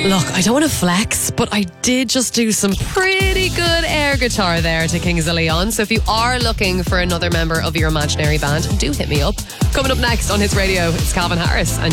Look, I don't want to flex, but I did just do some pretty good air guitar there to Kings of Leon. So if you are looking for another member of your imaginary band, do hit me up. Coming up next on Hits Radio, it's Calvin Harris and